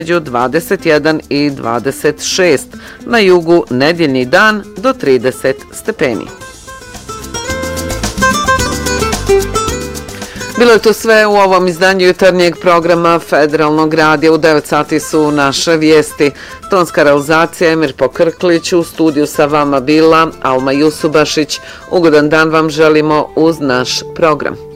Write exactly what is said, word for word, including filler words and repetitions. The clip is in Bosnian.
između dvadeset jedan i dvadeset šest, na jugu nedjeljni dan do trideset stepeni. Bilo je to sve u ovom izdanju jutarnjeg programa Federalnog radija. U devet sati su naše vijesti. Tonska realizacija Emir Pokrklić, u studiju sa vama bila Alma Jusubašić. Ugodan dan vam želimo uz naš program.